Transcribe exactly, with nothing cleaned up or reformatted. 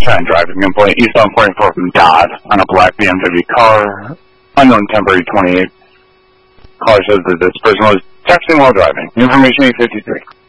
Sunshine driving complaint, eastbound forty-four from Dodd on a black B M W car, unknown temporary twenty-eight. Caller says that this person was texting while driving. Information eight fifty-three.